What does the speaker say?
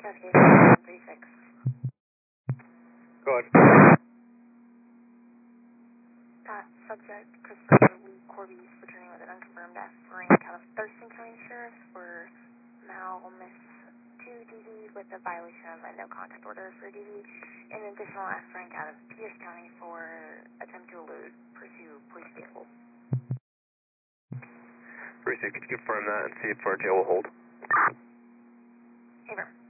Cascade 36. Go ahead. Subject Christopher Lee Corby is returning with an unconfirmed F rank out of Thurston County Sheriff for Miss 2DD with a violation of a no contact order for DD, and an additional F rank out of Pierce County for attempt to elude pursue police vehicle. Precinct, could you confirm that and see if our jail will hold? Hey,